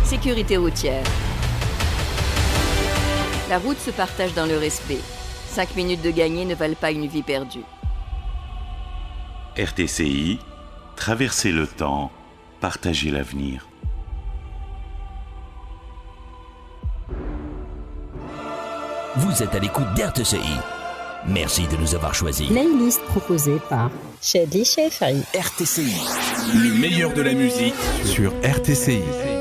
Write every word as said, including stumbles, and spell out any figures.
Sécurité routière. La route se partage dans le respect. Cinq minutes de gagné ne valent pas une vie perdue. R T C I, traverser le temps, partager l'avenir. Vous êtes à l'écoute d'R T C I. Merci de nous avoir choisis. Playlist proposée par Shadly Shefari. R T C I. Le meilleur de la musique sur R T C I.